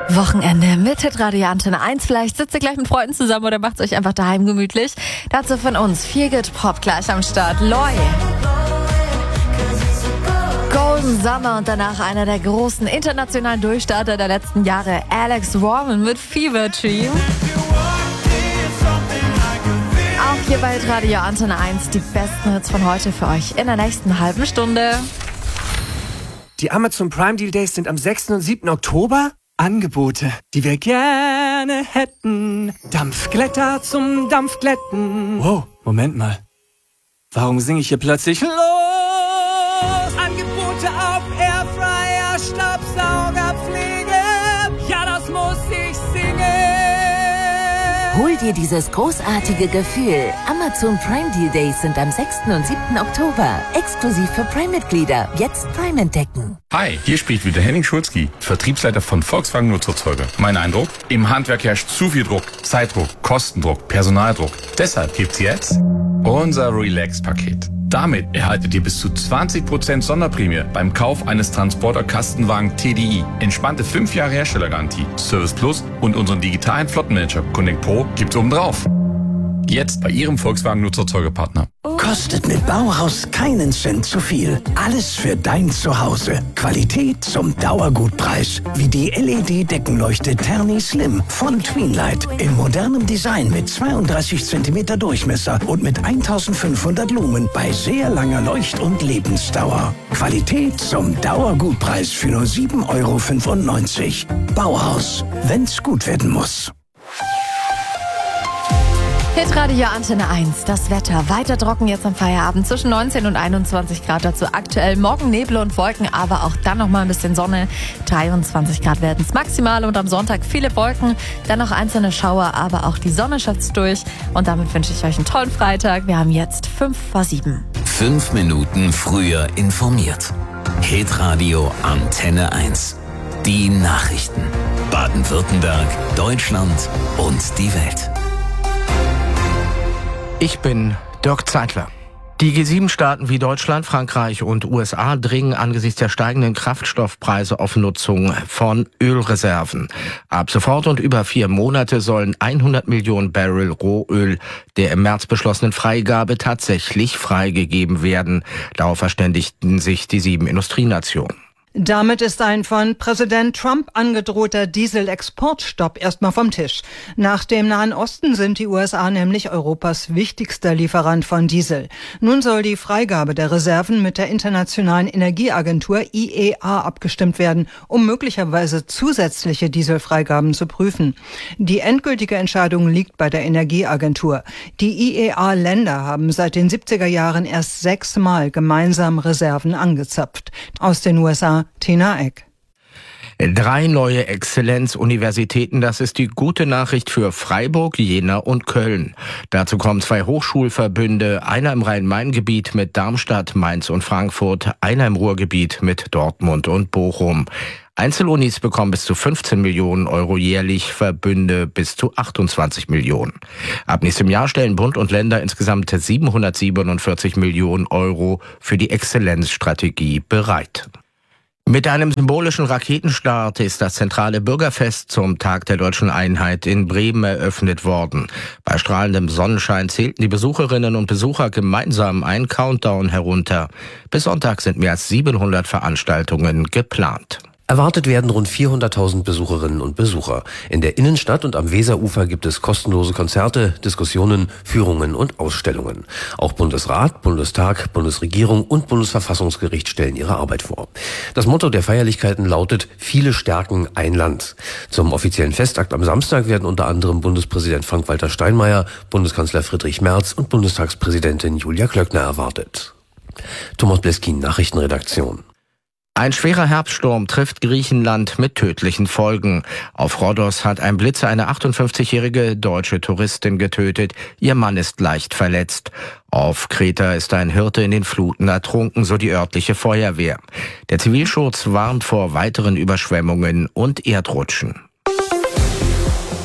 Wochenende mit Hitradio Antenne 1. Vielleicht sitzt ihr gleich mit Freunden zusammen oder macht es euch einfach daheim gemütlich. Dazu von uns Feel Good Pop gleich am Start. Loy. Golden Summer und danach einer der großen internationalen Durchstarter der letzten Jahre, Alex Warren mit Fever Dream. Auch hier bei Radio Antenne 1 die besten Hits von heute für euch in der nächsten halben Stunde. Die Amazon Prime Deal Days sind am 6. und 7. Oktober. Angebote, die wir gerne hätten. Dampfglätter zum Dampfglätten. Wow, Moment mal. Warum singe ich hier plötzlich los? Angebote auf Airfryer, Staubsauger, Pflege. Ja, das muss ich singen. Hol dir dieses großartige Gefühl. Amazon Prime Deal Days sind am 6. und 7. Oktober. Exklusiv für Prime-Mitglieder. Jetzt Prime entdecken. Hi, hier spricht wieder Henning Schulzki, Vertriebsleiter von Volkswagen Nutzerzeuger. Mein Eindruck? Im Handwerk herrscht zu viel Druck. Zeitdruck, Kostendruck, Personaldruck. Deshalb gibt's jetzt unser Relax-Paket. Damit erhaltet ihr bis zu 20% Sonderprämie beim Kauf eines Transporter-Kastenwagen TDI. Entspannte 5 Jahre Herstellergarantie, Service Plus und unseren digitalen Flottenmanager Connect Pro gibt's obendrauf. Jetzt bei Ihrem Volkswagen Nutzerzeugerpartner. Kostet mit Bauhaus keinen Cent zu viel. Alles für dein Zuhause. Qualität zum Dauergutpreis. Wie die LED-Deckenleuchte Terni Slim von Tweenlight. In modernem Design mit 32 cm Durchmesser und mit 1500 Lumen bei sehr langer Leucht- und Lebensdauer. Qualität zum Dauergutpreis für nur 7,95 €. Bauhaus, wenn's gut werden muss. Hitradio Antenne 1, das Wetter weiter trocken jetzt am Feierabend zwischen 19 und 21 Grad, dazu aktuell morgen Nebel und Wolken, aber auch dann noch mal ein bisschen Sonne, 23 Grad werden es maximal und am Sonntag viele Wolken, dann noch einzelne Schauer, aber auch die Sonne schafft's durch und damit wünsche ich euch einen tollen Freitag, wir haben jetzt 5 vor 7. 5 Minuten früher informiert. Hitradio Antenne 1. Die Nachrichten. Baden-Württemberg, Deutschland und die Welt. Ich bin Dirk Zeitler. Die G7-Staaten wie Deutschland, Frankreich und USA dringen angesichts der steigenden Kraftstoffpreise auf Nutzung von Ölreserven. Ab sofort und über 4 Monate sollen 100 Millionen Barrel Rohöl der im März beschlossenen Freigabe tatsächlich freigegeben werden. Darauf verständigten sich die 7 Industrienationen. Damit ist ein von Präsident Trump angedrohter Dieselexportstopp erstmal vom Tisch. Nach dem Nahen Osten sind die USA nämlich Europas wichtigster Lieferant von Diesel. Nun soll die Freigabe der Reserven mit der Internationalen Energieagentur IEA abgestimmt werden, um möglicherweise zusätzliche Dieselfreigaben zu prüfen. Die endgültige Entscheidung liegt bei der Energieagentur. Die IEA-Länder haben seit den 70er Jahren erst 6 Mal gemeinsam Reserven angezapft. Aus den USA Tina Eck. 3 neue Exzellenzuniversitäten, das ist die gute Nachricht für Freiburg, Jena und Köln. Dazu kommen 2 Hochschulverbünde, einer im Rhein-Main-Gebiet mit Darmstadt, Mainz und Frankfurt, einer im Ruhrgebiet mit Dortmund und Bochum. Einzelunis bekommen bis zu 15 Millionen € jährlich, Verbünde bis zu 28 Millionen. Ab nächstem Jahr stellen Bund und Länder insgesamt 747 Millionen € für die Exzellenzstrategie bereit. Mit einem symbolischen Raketenstart ist das zentrale Bürgerfest zum Tag der Deutschen Einheit in Bremen eröffnet worden. Bei strahlendem Sonnenschein zählten die Besucherinnen und Besucher gemeinsam einen Countdown herunter. Bis Sonntag sind mehr als 700 Veranstaltungen geplant. Erwartet werden rund 400.000 Besucherinnen und Besucher. In der Innenstadt und am Weserufer gibt es kostenlose Konzerte, Diskussionen, Führungen und Ausstellungen. Auch Bundesrat, Bundestag, Bundesregierung und Bundesverfassungsgericht stellen ihre Arbeit vor. Das Motto der Feierlichkeiten lautet: Viele stärken ein Land. Zum offiziellen Festakt am Samstag werden unter anderem Bundespräsident Frank-Walter Steinmeier, Bundeskanzler Friedrich Merz und Bundestagspräsidentin Julia Klöckner erwartet. Thomas Bleskin, Nachrichtenredaktion. Ein schwerer Herbststurm trifft Griechenland mit tödlichen Folgen. Auf Rhodos hat ein Blitz eine 58-jährige deutsche Touristin getötet. Ihr Mann ist leicht verletzt. Auf Kreta ist ein Hirte in den Fluten ertrunken, so die örtliche Feuerwehr. Der Zivilschutz warnt vor weiteren Überschwemmungen und Erdrutschen.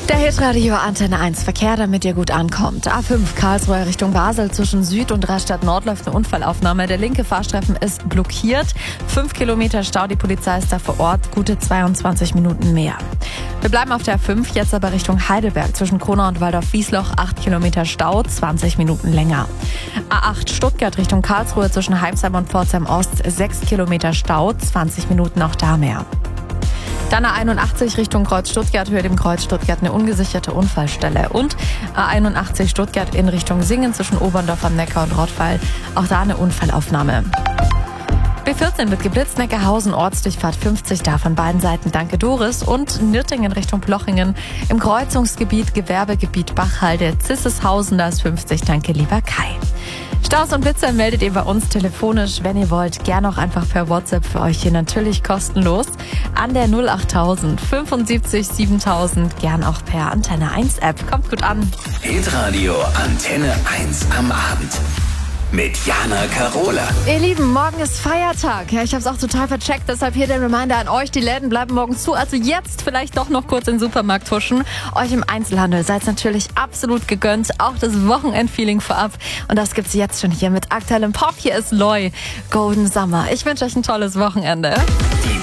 Der Hitradio Antenne 1 Verkehr, damit ihr gut ankommt. A5 Karlsruhe Richtung Basel zwischen Süd und Rastatt Nord läuft eine Unfallaufnahme. Der linke Fahrstreifen ist blockiert. 5 Kilometer Stau, die Polizei ist da vor Ort. Gute 22 Minuten mehr. Wir bleiben auf der A5, jetzt aber Richtung Heidelberg zwischen Kronau und Waldorf-Wiesloch. 8 Kilometer Stau, 20 Minuten länger. A8 Stuttgart Richtung Karlsruhe zwischen Heimsheim und Pforzheim Ost. 6 Kilometer Stau, 20 Minuten auch da mehr. Dann A81 Richtung Kreuz Stuttgart, Höhe dem Kreuz Stuttgart eine ungesicherte Unfallstelle. Und A81 Stuttgart in Richtung Singen zwischen Oberndorf am Neckar und Rottweil, auch da eine Unfallaufnahme. B14 wird geblitzt, Neckarhausen, Ortsdurchfahrt 50, da von beiden Seiten danke Doris. Und Nürtingen Richtung Plochingen im Kreuzungsgebiet, Gewerbegebiet Bachhalde, Zisseshausen, da ist 50, danke lieber Kai. Staus und Blitzer meldet ihr bei uns telefonisch, wenn ihr wollt, gern auch einfach per WhatsApp für euch hier natürlich kostenlos an der 08000 75 7000, gern auch per Antenne 1 App. Kommt gut an. Hitradio Antenne 1 am Abend. Mit Jana Karola. Ihr Lieben, morgen ist Feiertag. Ja, ich habe es auch total vercheckt, deshalb hier der Reminder an euch. Die Läden bleiben morgen zu, also jetzt vielleicht doch noch kurz in den Supermarkt huschen. Euch im Einzelhandel seid natürlich absolut gegönnt. Auch das Wochenendfeeling vorab. Und das gibt's jetzt schon hier mit aktuellem Pop. Hier ist Loy, Golden Summer. Ich wünsche euch ein tolles Wochenende. Die